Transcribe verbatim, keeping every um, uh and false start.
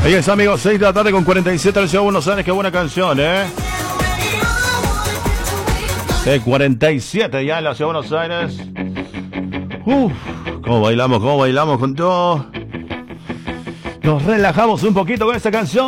Ahí es, amigos, seis de la tarde con cuarenta y siete en la ciudad de Buenos Aires. Qué buena canción, ¿eh? seis cuarenta y siete ya en la ciudad de Buenos Aires. Uf, cómo bailamos, cómo bailamos con todo. Nos relajamos un poquito con esta canción.